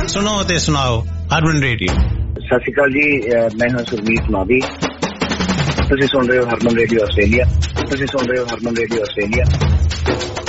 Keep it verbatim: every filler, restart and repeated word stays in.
सुनो ते सुनाओ हरमन रेडियो। सत श्री अकाल जी, मैं हूं सुरमीत मावी। तुसीं सुन रहे हो हरमन रेडियो ऑस्ट्रेलिया। तुसीं सुन रहे हो हरमन रेडियो ऑस्ट्रेलिया।